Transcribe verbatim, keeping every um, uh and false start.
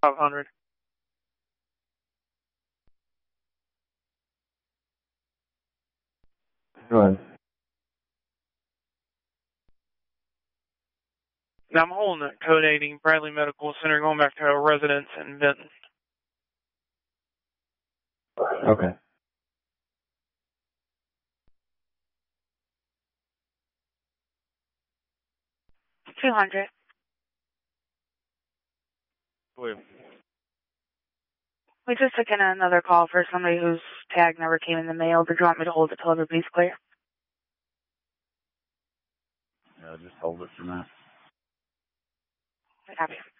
five hundred. Go ahead. Now I'm holding it, code eighty, Bradley Medical Center, going back to a residence in Benton. Okay. two hundred. Wait. We just took in another call for somebody whose tag never came in the mail. Did you want me to hold it till everybody's clear? Yeah, just hold it for now. Copy.